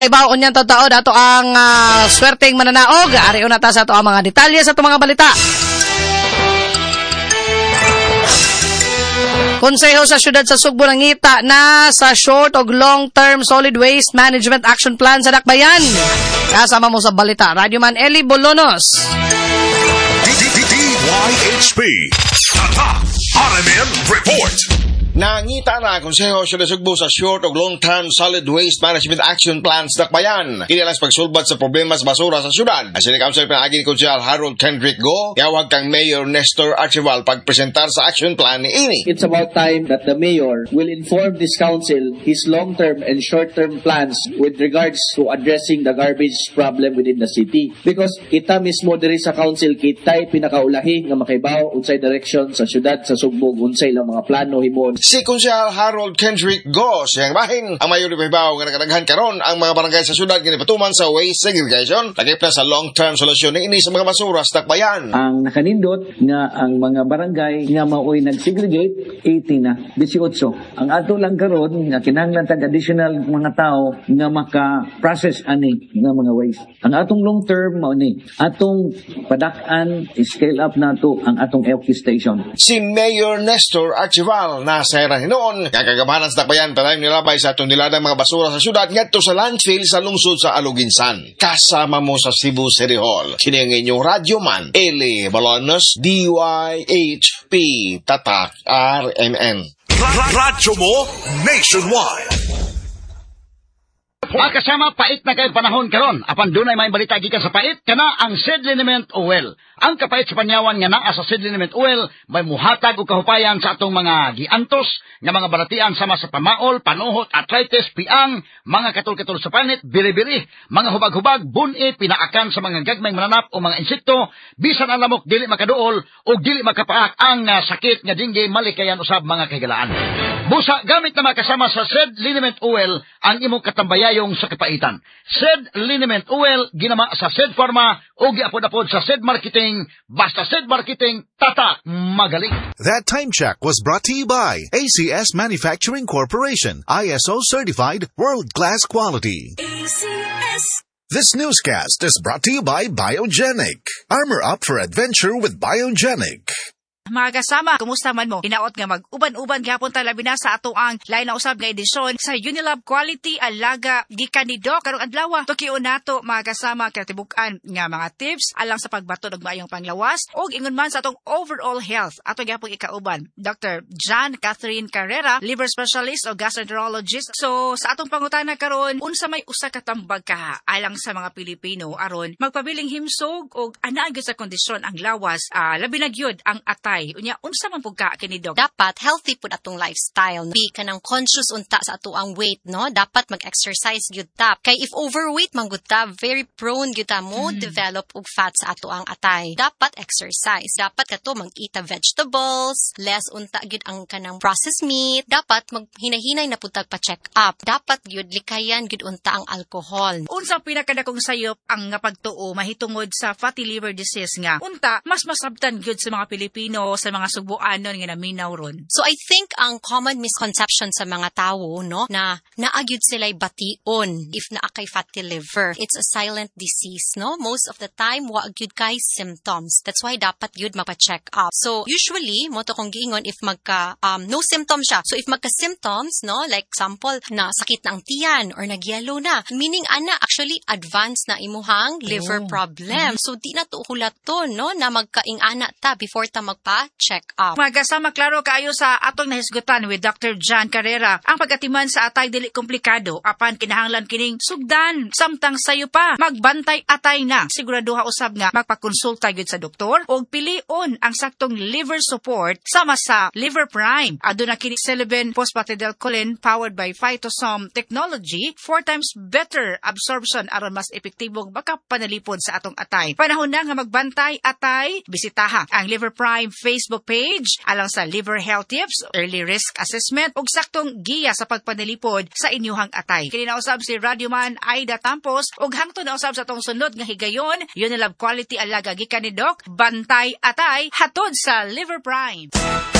Ibaon niyan totoo dato ang swerteng mananaog. Ari una ta sa ato ang mga detalye sa ato mga balita. Konseho sa siyudad sa Sugbo nangita na sa short o long-term solid waste management action plan sa Dakbayan. Kasama mo sa balita, Radyoman Eli Bolonos. DYHP Tatak RMN Report. Nangita na Konseho sa Sugbo sa short o long-term solid waste management action plans Dakbayan. Kinilang pagsulbat sa problema sa basura sa syudad. Ang City Council pinaging Konsehal Harold Kendrick Go, yawag kang Mayor Nestor Archival pagpresentar sa action plan ni ini. It's about time that the Mayor will inform this council his long-term and short-term plans with regards to addressing the garbage problem within the city. Because kita mismo diri sa council, kita'y pinakaulahi nga makaibaw unsay direction sa syudad sa Sugbo, unsay lang mga plano himon. Si Konsehal Harold Kendrick Go siyang bahin ang mayor ni Pahibaw nga nakadaghan karon ang mga barangay sa syudad ginipatuman sa waste segregation lagip na sa long-term solusyon ni ini sa mga basura sa Dakbayan. Ang nakanindot nga ang mga barangay nga maoy nag-segregate 18 na 18. Ang ato lang karon nga kinahanglan tag additional mga tao nga maka-process ani nga mga waste. Ang atong long-term mao ni atong padak-an scale up nato ang atong LQ station. Si Mayor Nestor Archival na sa hinoon, kagagabahan sa Dakbayan tayo nilabay sa itong niladang mga basura sa syudad ngadto sa landfill sa lungsod sa Aluginsan. Kasama mo sa Cebu City Hall. Kini ang inyong radyoman, Eli Bolonos, DYHP Tatak RMN. Radyo mo nationwide. Mga kasama, pait na kayo panahon karon. Apan dunay may balita gikan sa pait kana ang seed liniment oil. Ang kapait sa panyawan nga naa sa seed liniment oil may muhatag og kahupayan sa atong mga giantos nga mga balatian sama sa pamaol, panuhot, arthritis, piang, mga katul-katul sa panit, biri-biri, mga hubag-hubag, bunit, pinaakan sa mga gagmayng mananap o mga insekto, bisan ang lamok dili makaduol o dili makapaak ang sakit nga dingge malikayan usab mga kagalaan. Busa gamit na makasama sa seed liniment oil ang imong katambayayong sa kapaitan. Seed liniment oil ginama sa Seed Pharma o giapod-apod sa Seed Marketing. Basta Seed Marketing, tatak magaling. That time check was brought to you by ACS Manufacturing Corporation, ISO certified world-class quality. ACS. This newscast is brought to you by Biogenic. Armor up for adventure with Biogenic. Mga kasama, kumusta man mo? Hinaot nga mag-uban-uban gihapon ta labi na sa ato ang lain na usab nga edisyon sa Unilab Quality Alaga gikan ni Doc karong adlaw. Tukion nato mga kasama katibuk-an nga mga tips alang sa pagbato og maayong panglawas ug ingon man sa atong overall health. Ato gyapon ikauban Dr. John Catherine Carrera, liver specialist o gastroenterologist. So sa atong pangutana karon, unsa may usa ka tambag ka alang sa mga Pilipino aron magpabiling himsog og anaa gyud sa kondisyon ang lawas, labi na gyud ang atay. Unya unsa man pud ka kini Doc? Dapat healthy pud atong lifestyle. Be kanang conscious unta sa ato ang weight, no? Dapat mag-exercise gyud ta. Kay if overweight man gud ta, very prone gyud ta mo develop og fat sa ato ang atay. Dapat exercise. Dapat kato mag-eat vegetables, less unta gyud ang kanang processed meat. Dapat maghinahinay na pud pa check up. Dapat gyud likayan gyud unta ang alcohol. Unsa pinakadakong sayop ang nga pagtuo mahitungod sa fatty liver disease nga unta mas masabtan gyud sa mga Pilipino sa mga Subuanon nga naminaw ron? So I think ang common misconception sa mga tao, no, na naagyud sila'y bation if naa kay fatty liver. It's a silent disease, no? Most of the time, wa gyud kay symptoms. That's why dapat gyud magpa-check up. So usually, mo to kung giingon if magka no symptoms siya. So if magka-symptoms, no, like example na sakit na ang tiyan or nagyelo na, meaning ana actually advanced na imuhang liver problem. So di na to hulaton, no, na magkaing-ana ta before ta magpa-check up. Mga kasama, klaro kaayo sa atong nahisgutan with Dr. John Carrera. Ang pagatiman sa atay dili komplikado, apan kinahanglan kining sugdan. Samtang sayo pa, magbantay atay na. Siguraduha usab nga magpakonsulta gyud sa doktor og pilion ang saktong liver support sama sa Liver Prime. Aduna kini Celeben Phosphatidylcholine powered by Phytosome technology, 4 times better absorption aron mas epektibong makapanalipod sa atong atay. Panahon na nga magbantay atay, bisitaha ang Liver Prime Facebook page alang sa liver health tips, early risk assessment ug saktong giya sa pagpanalipod sa inyuhang atay. Kini na usab si Radyoman Aida Tampos ug hangtod na usab sa tong sunod nga higayon, Unilab Quality Alaga gikan ni Doc, bantay atay hatod sa Liver Prime.